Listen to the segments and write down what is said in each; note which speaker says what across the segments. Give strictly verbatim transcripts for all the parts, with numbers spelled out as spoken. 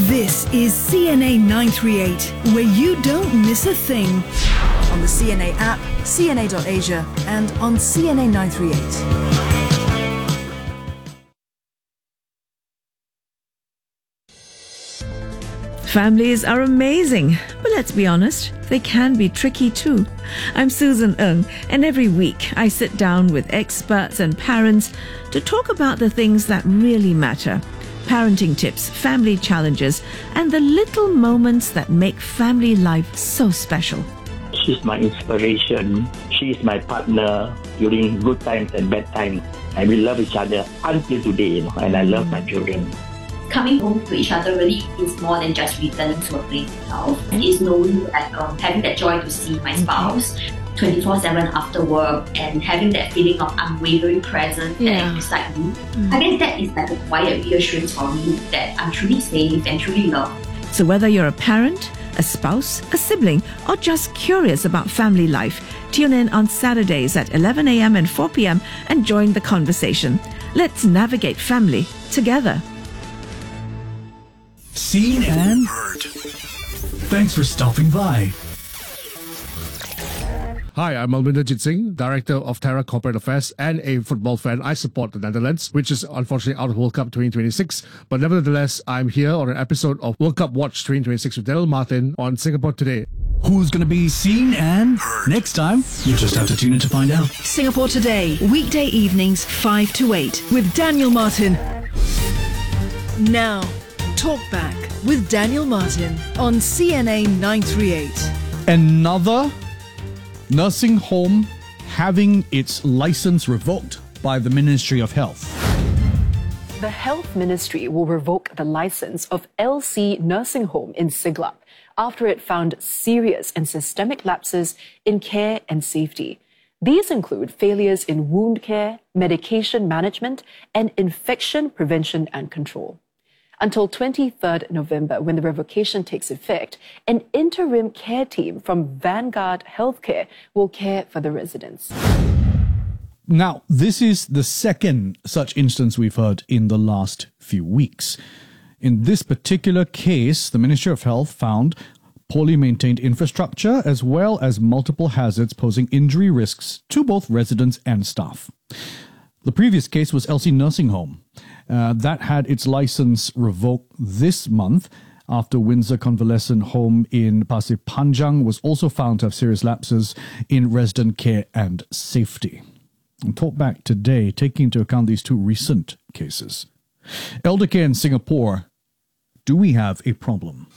Speaker 1: This is C N A nine three eight, where you don't miss a thing. On the C N A app, C N A dot Asia, and on C N A nine three eight.
Speaker 2: Families are amazing, but let's be honest, they can be tricky too. I'm Susan Ng, and every week I sit down with experts and parents to talk about the things that really matter. Parenting tips, family challenges, and the little moments that make family life so special.
Speaker 3: She's my inspiration. She's my partner during good times and bad times. And we love each other until today, you know, and I love my children.
Speaker 4: Coming home to each other really is more than just returning to a place itself. It's knowing that, um, having that joy to see my spouse twenty-four seven after work and having that feeling of unwavering presence
Speaker 2: Yeah.
Speaker 4: that is beside me. I guess that is like a quiet reassurance for me that I'm truly safe and truly loved.
Speaker 2: So whether you're a parent, a spouse, a sibling, or just curious about family life, tune in on Saturdays at eleven a.m. and four p.m. and join the conversation. Let's navigate family together.
Speaker 5: Seen and heard. Thanks for stopping by.
Speaker 6: Hi, I'm Malvinder Jit Singh, Director of Terra Corporate Affairs and a football fan. I support the Netherlands, which is unfortunately out of World Cup twenty twenty-six. But nevertheless, I'm here on an episode of World Cup Watch twenty twenty-six with Daniel Martin on Singapore Today.
Speaker 5: Who's going to be seen and heard? Next time, you just have to tune in to find out.
Speaker 1: Singapore Today, weekday evenings five to eight with Daniel Martin. Now, Talk Back with Daniel Martin on C N A nine three eight.
Speaker 7: Another nursing home having its license revoked by the Ministry of Health.
Speaker 8: The Health Ministry will revoke the license of L C Nursing Home in Siglap after it found serious and systemic lapses in care and safety. These include failures in wound care, medication management, and infection prevention and control. Until twenty-third November, when the revocation takes effect, an interim care team from Vanguard Healthcare will care for the residents.
Speaker 7: Now, this is the second such instance we've heard in the last few weeks. In this particular case, the Ministry of Health found poorly maintained infrastructure as well as multiple hazards posing injury risks to both residents and staff. The previous case was L C Nursing Home. Uh, that had its license revoked this month after Windsor Convalescent Home in Pasir Panjang was also found to have serious lapses in resident care and safety. And Talk Back today, taking into account these two recent cases. Elder care in Singapore, do we have a problem?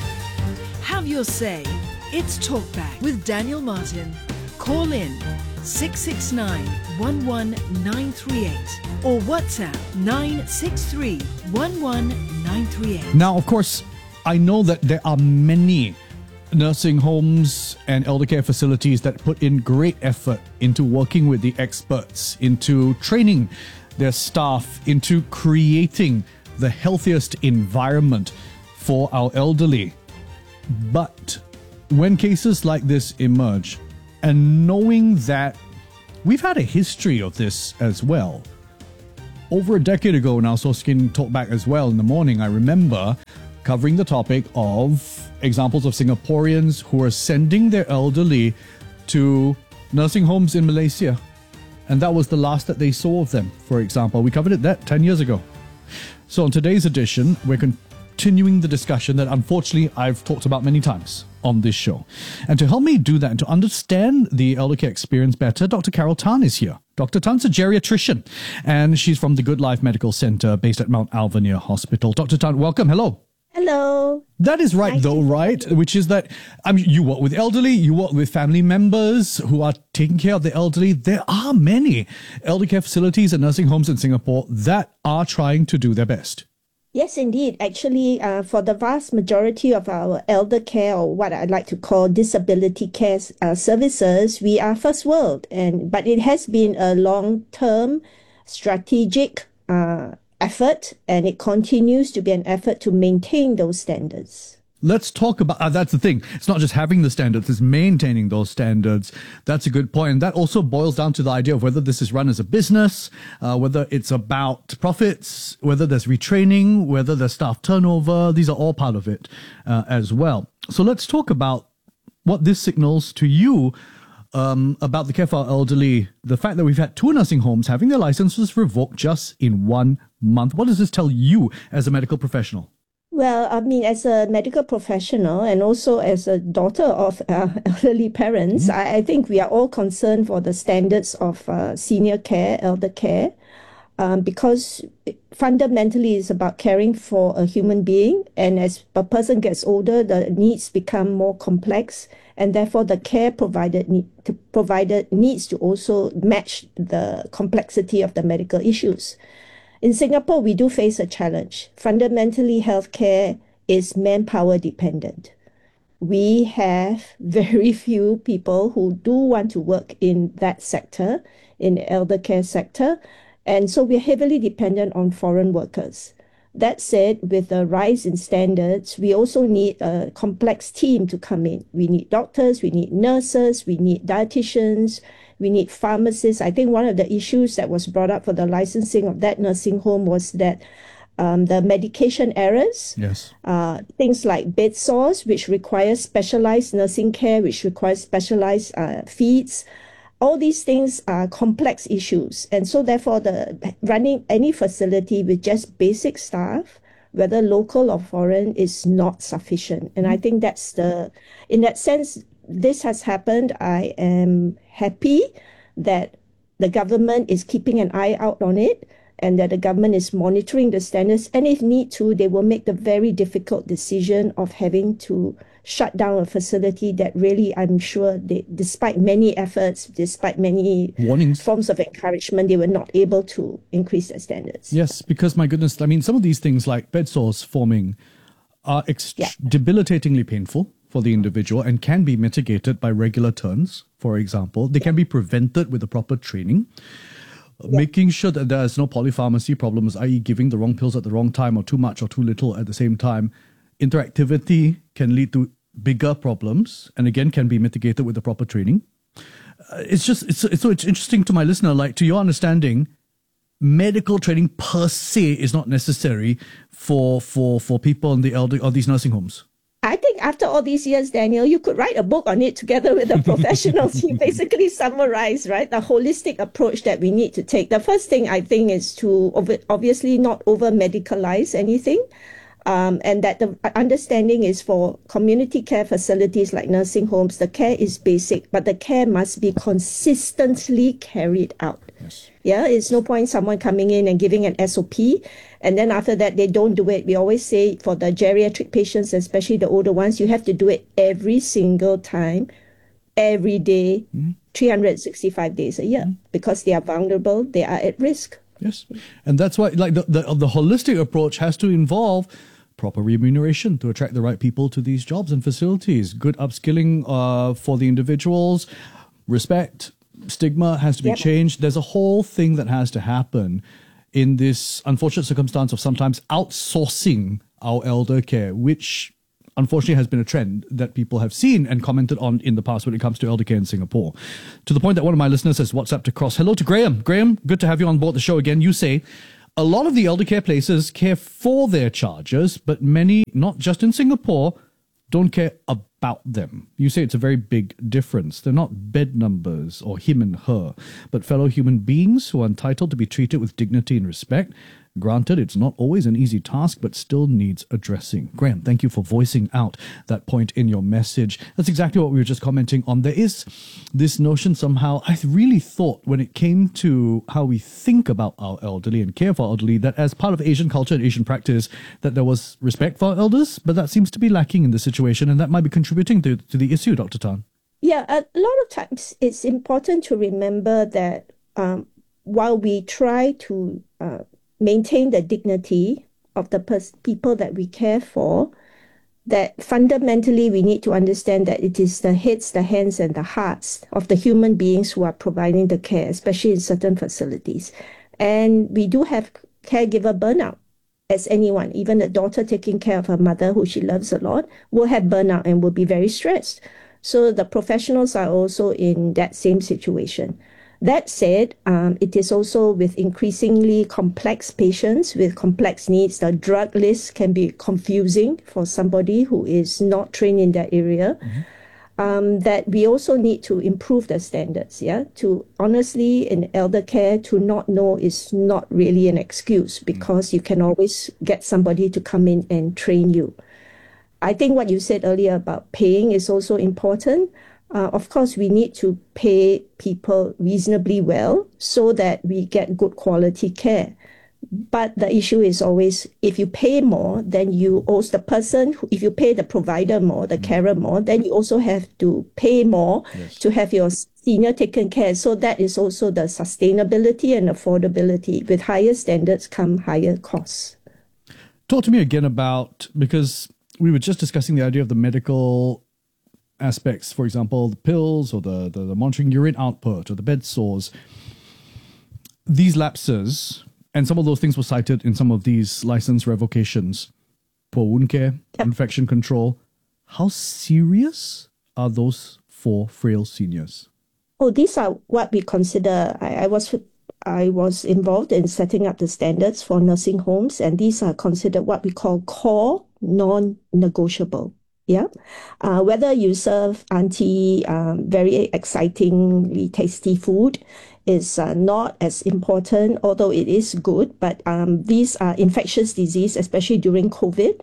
Speaker 1: Have your say. It's Talk Back with Daniel Martin. Call in six six nine, one one nine three eight or WhatsApp nine six three, one one nine three eight.
Speaker 7: Now, of course, I know that there are many nursing homes and elder care facilities that put in great effort into working with the experts, into training their staff, into creating the healthiest environment for our elderly. But when cases like this emerge, and knowing that we've had a history of this as well. Over a decade ago, when I was hosting Talk Back as well in the morning, I remember covering the topic of examples of Singaporeans who are sending their elderly to nursing homes in Malaysia. And that was the last that they saw of them, for example. We covered it that ten years ago. So on today's edition, we're continuing the discussion that unfortunately I've talked about many times on this show. And to help me do that and to understand the elder care experience better, Doctor Carol Tan is here. Doctor Tan's a geriatrician, and she's from the Good Life Medical Centre based at Mount Alvernia Hospital. Doctor Tan, welcome. Hello.
Speaker 9: Hello.
Speaker 7: That is right,
Speaker 9: Nice
Speaker 7: though,
Speaker 9: to meet
Speaker 7: right?
Speaker 9: you.
Speaker 7: Which is that I mean, you work with elderly, you work with family members who are taking care of the elderly. There are many elder care facilities and nursing homes in Singapore that are trying to do their best.
Speaker 9: Yes, indeed. Actually, uh, for the vast majority of our elder care, or what I like to call disability care uh, services, we are first world. And but it has been a long-term strategic uh, effort, and it continues to be an effort to maintain those standards.
Speaker 7: Let's talk about, uh, that's the thing. It's not just having the standards, it's maintaining those standards. That's a good point. And that also boils down to the idea of whether this is run as a business, uh, whether it's about profits, whether there's retraining, whether there's staff turnover. These are all part of it uh, as well. So let's talk about what this signals to you um, about the care for our elderly. The fact that we've had two nursing homes having their licenses revoked just in one month. What does this tell you as a medical professional?
Speaker 9: Well, I mean, as a medical professional and also as a daughter of uh, elderly parents, mm-hmm. I, I think we are all concerned for the standards of uh, senior care, elder care, um, because fundamentally it's about caring for a human being. And as a person gets older, the needs become more complex, and therefore the care provided, need to, provided needs to also match the complexity of the medical issues. In Singapore, we do face a challenge. Fundamentally, healthcare is manpower dependent. We have very few people who do want to work in that sector, in the elder care sector, and so we're heavily dependent on foreign workers. That said, with the rise in standards, we also need a complex team to come in. We need doctors, we need nurses, we need dietitians, we need pharmacists. I think one of the issues that was brought up for the licensing of that nursing home was that um, the medication errors,
Speaker 7: yes,
Speaker 9: uh, things like bed sores, which require specialized nursing care, which requires specialized uh, feeds. All these things are complex issues. And so therefore, the running any facility with just basic staff, whether local or foreign, is not sufficient. And I think that's the, in that sense, this has happened. I am happy that the government is keeping an eye out on it and that the government is monitoring the standards. And if need to, they will make the very difficult decision of having to shut down a facility that really, I'm sure, they, despite many efforts, despite many
Speaker 7: warnings,
Speaker 9: forms of encouragement, they were not able to increase their standards.
Speaker 7: Yes, because my goodness, I mean, some of these things like bed sores forming are ex- yeah. debilitatingly painful for the individual and can be mitigated by regular turns, for example. They yeah. can be prevented with the proper training. Yeah. Making sure that there's no polypharmacy problems, that is giving the wrong pills at the wrong time or too much or too little at the same time. Interactivity can lead to bigger problems and again can be mitigated with the proper training. Uh, it's just, it's, it's so it's interesting to my listener, like to your understanding, medical training per se is not necessary for for for people in the elder or these nursing homes.
Speaker 9: I think after all these years, Daniel, you could write a book on it together with the professionals. You basically summarize, right, the holistic approach that we need to take. The first thing I think is to obviously not over-medicalize anything. Um, and that the understanding is for community care facilities like nursing homes, the care is basic, but the care must be consistently carried out.
Speaker 7: Yes.
Speaker 9: Yeah, it's no point someone coming in and giving an S O P, and then after that, they don't do it. We always say for the geriatric patients, especially the older ones, you have to do it every single time, every day, mm-hmm. three hundred sixty-five days a year, mm-hmm. because they are vulnerable, they are at risk.
Speaker 7: Yes, and that's why like the, the, the holistic approach has to involve proper remuneration to attract the right people to these jobs and facilities, good upskilling uh, for the individuals, respect, stigma has to be yep. changed. There's a whole thing that has to happen in this unfortunate circumstance of sometimes outsourcing our elder care, which unfortunately has been a trend that people have seen and commented on in the past when it comes to elder care in Singapore. To the point that one of my listeners has WhatsApped across. Hello to Graham. Graham, good to have you on board the show again. You say, a lot of the elder care places care for their charges, but many, not just in Singapore, don't care about them. You say it's a very big difference. They're not bed numbers or him and her, but fellow human beings who are entitled to be treated with dignity and respect. Granted, it's not always an easy task, but still needs addressing. Graham, thank you for voicing out that point in your message. That's exactly what we were just commenting on. There is this notion somehow, I really thought when it came to how we think about our elderly and care for our elderly, that as part of Asian culture and Asian practice, that there was respect for our elders, but that seems to be lacking in this situation, and that might be contributing to, to the issue, Doctor Tan.
Speaker 9: Yeah, a lot of times it's important to remember that um, while we try to uh, maintain the dignity of the pers- people that we care for, that fundamentally we need to understand that it is the heads, the hands, and the hearts of the human beings who are providing the care, especially in certain facilities. And we do have caregiver burnout. as anyone, even a daughter taking care of her mother who she loves a lot, will have burnout and will be very stressed. So the professionals are also in that same situation. That said, um, it is also with increasingly complex patients with complex needs. The drug list can be confusing for somebody who is not trained in that area. Mm-hmm. Um, that we also need to improve the standards, yeah? To honestly, in elder care, to not know is not really an excuse because mm-hmm. you can always get somebody to come in and train you. I think what you said earlier about paying is also important. Uh, of course, we need to pay people reasonably well so that we get good quality care. But the issue is always, if you pay more, then you also the person, who, if you pay the provider more, the mm. carer more, then you also have to pay more yes. to have your senior taken care. So that is also the sustainability and affordability. With higher standards come higher costs.
Speaker 7: Talk to me again about, because we were just discussing the idea of the medical aspects, for example, the pills or the, the, the monitoring urine output or the bed sores. These lapses, and some of those things were cited in some of these license revocations, poor wound care, yep. infection control. How serious are those for frail seniors?
Speaker 9: Oh, these are what we consider. I, I was I was involved in setting up the standards for nursing homes, and these are considered what we call core non-negotiable. Yeah, uh, whether you serve auntie um, very excitingly tasty food is uh, not as important, although it is good. But um, these are infectious disease, especially during COVID.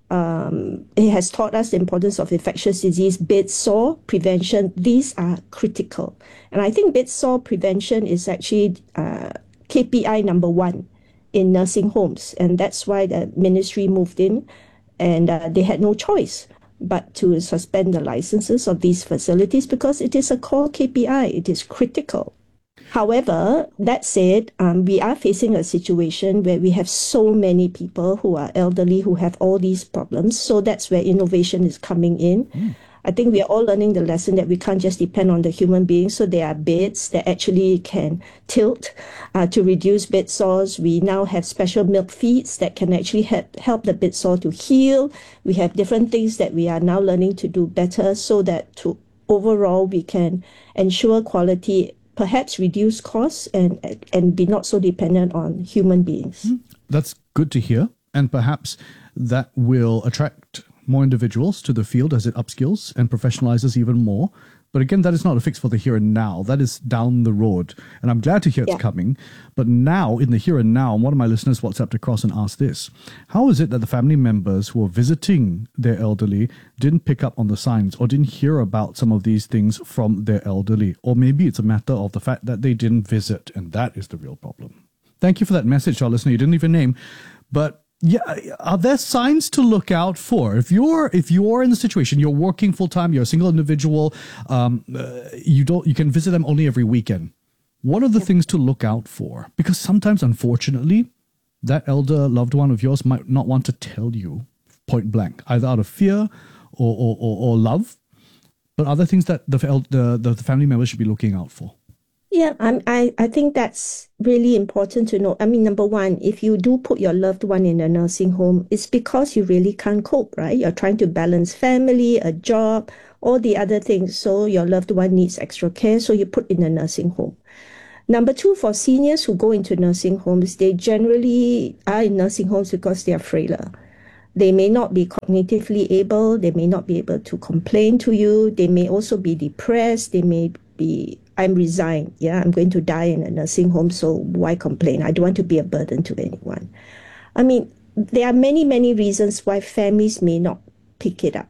Speaker 9: Um, it has taught us the importance of infectious disease, bed sore prevention. These are critical. And I think bed sore prevention is actually uh, K P I number one in nursing homes. And that's why the ministry moved in and uh, they had no choice but to suspend the licenses of these facilities because it is a core K P I. It is critical. However, that said, um, we are facing a situation where we have so many people who are elderly who have all these problems. So that's where innovation is coming in. Mm. I think we are all learning the lesson that we can't just depend on the human beings. So there are beds that actually can tilt uh, to reduce bed sores. We now have special milk feeds that can actually help, help the bed sore to heal. We have different things that we are now learning to do better so that to overall we can ensure quality, perhaps reduce costs and and be not so dependent on human beings. Mm,
Speaker 7: that's good to hear. And perhaps that will attract more individuals to the field as it upskills and professionalizes even more. But again, that is not a fix for the here and now. That is down the road. And I'm glad to hear yeah. it's coming. But now, in the here and now, one of my listeners WhatsApped across and asked this. How is it that the family members who are visiting their elderly didn't pick up on the signs or didn't hear about some of these things from their elderly? Or maybe it's a matter of the fact that they didn't visit, and that is the real problem. Thank you for that message, our listener. You didn't leave your name. But yeah, are there signs to look out for? If you're if you're in the situation, you're working full time, you're a single individual, um, uh, you don't you can visit them only every weekend. What are the things to look out for? Because sometimes, unfortunately, that elder loved one of yours might not want to tell you point blank, either out of fear or or, or, or love. But other things that the the the family members should be looking out for.
Speaker 9: Yeah, I'm, I, I think that's really important to know. I mean, number one, if you do put your loved one in a nursing home, it's because you really can't cope, right? You're trying to balance family, a job, all the other things. So your loved one needs extra care, so you put in a nursing home. Number two, for seniors who go into nursing homes, they generally are in nursing homes because they are frailer. They may not be cognitively able. They may not be able to complain to you. They may also be depressed. They may be, I'm resigned. Yeah, I'm going to die in a nursing home, so why complain? I don't want to be a burden to anyone. I mean, there are many, many reasons why families may not pick it up.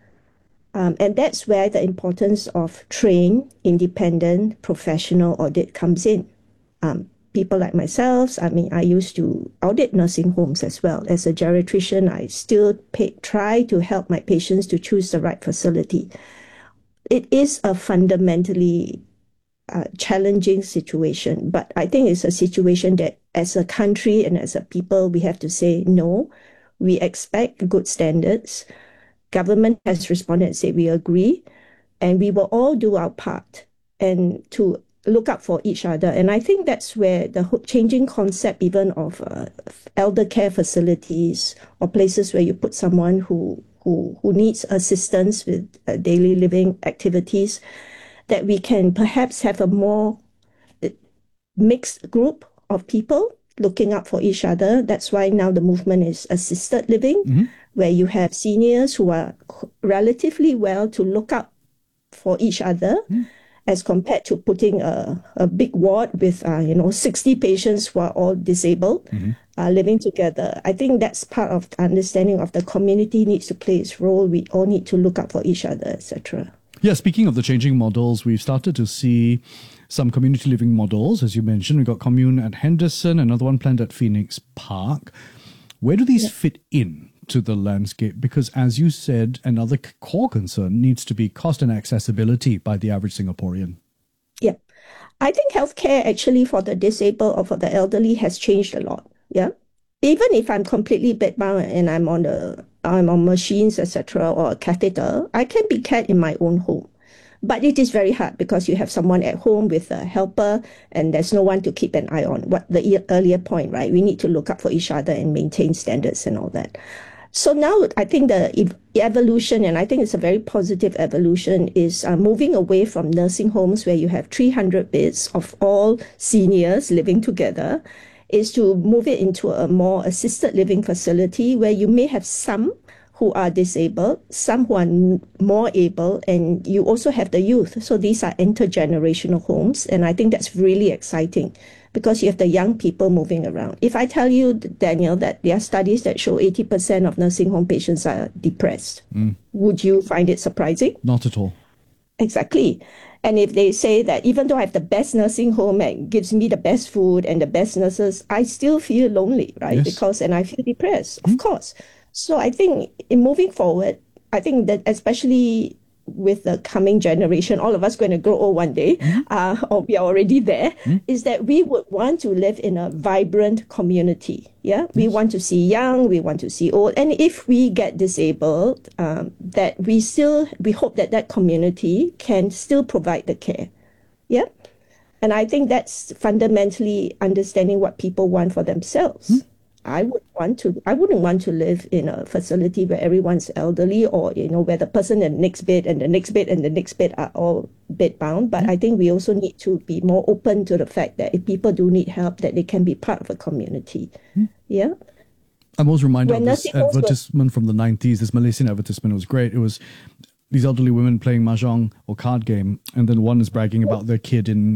Speaker 9: Um, and that's where the importance of trained, independent, professional audit comes in. Um, people like myself, I mean, I used to audit nursing homes as well. As a geriatrician, I still pay, try to help my patients to choose the right facility. It is a fundamentally uh, challenging situation, but I think it's a situation that as a country and as a people, we have to say, no, we expect good standards. Government has responded and said we agree, and we will all do our part and to look out for each other. And I think that's where the changing concept even of uh, elder care facilities or places where you put someone who who, who needs assistance with uh, daily living activities, that we can perhaps have a more mixed group of people looking out for each other. That's why now the movement is assisted living, mm-hmm. where you have seniors who are relatively well to look out for each other, mm-hmm. as compared to putting a, a big ward with, uh, you know, sixty patients who are all disabled, mm-hmm. uh, living together. I think that's part of the understanding of the community needs to play its role. We all need to look out for each other, et cetera.
Speaker 7: Yeah, speaking of the changing models, we've started to see some community living models, as you mentioned. We've got Commune at Henderson, another one planned at Phoenix Park. Where do these yeah. fit in to the landscape? Because as you said, another core concern needs to be cost and accessibility by the average Singaporean.
Speaker 9: Yeah. I think healthcare actually for the disabled or for the elderly has changed a lot. Yeah. Even if I'm completely bedbound and I'm on the I'm on machines, et cetera, or a catheter, I can be cared in my own home. But it is very hard because you have someone at home with a helper and there's no one to keep an eye on. What the earlier point, right? We need to look up for each other and maintain standards and all that. So now I think the ev- evolution, and I think it's a very positive evolution, is uh, moving away from nursing homes where you have three hundred beds of all seniors living together, is to move it into a more assisted living facility where you may have some who are disabled, some who are n- more able, and you also have the youth. So these are intergenerational homes, and I think that's really exciting because you have the young people moving around. If I tell you, Daniel, that there are studies that show eighty percent of nursing home patients are depressed, mm. would you find it surprising?
Speaker 7: Not at all.
Speaker 9: Exactly. And if they say that even though I have the best nursing home and gives me the best food and the best nurses, I still feel lonely, right? Yes. Because, and I feel depressed, mm. of course. So I think in moving forward, I think that especially with the coming generation, all of us going to grow old one day, mm-hmm. uh, or we are already there, mm-hmm. is that we would want to live in a vibrant community. Yeah, yes. We want to see young, we want to see old, and if we get disabled, um, that we still we hope that that community can still provide the care. Yeah, and I think that's fundamentally understanding what people want for themselves. Mm-hmm. I would want to. I wouldn't want to live in a facility where everyone's elderly, or you know, where the person in the next bed and the next bed and the next bed are all bedbound. But mm-hmm. I think we also need to be more open to the fact that if people do need help, that they can be part of a community. Mm-hmm. Yeah.
Speaker 7: I'm always reminded when of this advertisement were... from the nineties. This Malaysian advertisement was great. It was these elderly women playing mahjong or card game, and then one is bragging about their kid in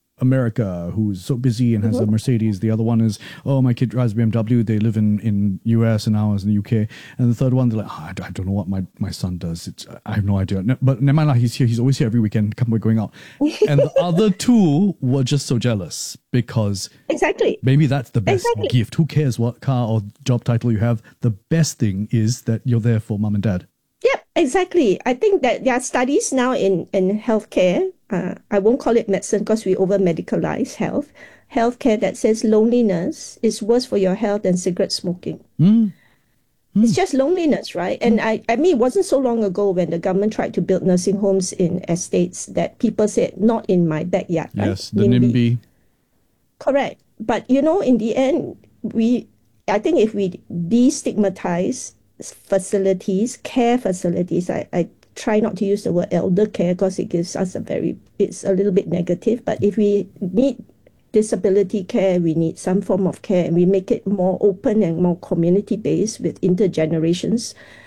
Speaker 7: America who's so busy and has mm-hmm. a Mercedes. The other one is, oh, my kid drives B M W. They live in, in U S and ours in the U K. And the third one, they're like, oh, I, don't, I don't know what my, my son does. It's I have no idea. No, but never mind, he's here. He's always here every weekend. Come, we're going out. And the other two were just so jealous because
Speaker 9: exactly
Speaker 7: maybe that's the best
Speaker 9: exactly.
Speaker 7: gift. Who cares what car or job title you have? The best thing is that you're there for mom and dad.
Speaker 9: Yep, exactly. I think that there are studies now in, in healthcare. Uh, I won't call it medicine because we over-medicalize health. Healthcare that says loneliness is worse for your health than cigarette smoking. Mm. Mm. It's just loneliness, right? And I, I mean, it wasn't so long ago when the government tried to build nursing homes in estates that people said, not in my backyard.
Speaker 7: Yes,
Speaker 9: right?
Speaker 7: the NIMBY. NIMBY.
Speaker 9: Correct. But, you know, in the end, we, I think if we destigmatize facilities, care facilities, I, I try not to use the word elder care because it gives us a very, it's a little bit negative. But if we need disability care, we need some form of care, and we make it more open and more community-based with intergenerations,